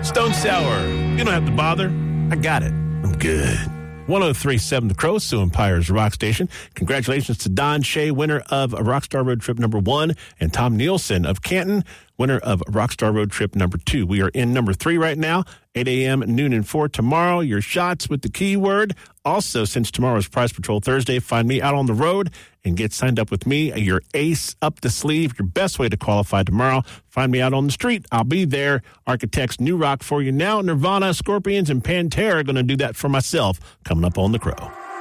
Stone Sour. You don't have to bother. I got it. I'm good. 103.7 The Crow, Sue Empire's Rock Station. Congratulations to Don Shea, winner of Rockstar Road Trip number 1, and Tom Nielsen of Canton, winner of Rockstar Road Trip number 2. We are in number 3 right now, 8 a.m., noon, and 4 tomorrow. Your shots with the keyword. Also, since tomorrow's Prize Patrol Thursday, find me out on the road and get signed up with me. Your ace up the sleeve, your best way to qualify tomorrow. Find me out on the street. I'll be there. Architects New Rock for you now. Nirvana, Scorpions, and Pantera are going to do that for myself coming up on The Crow.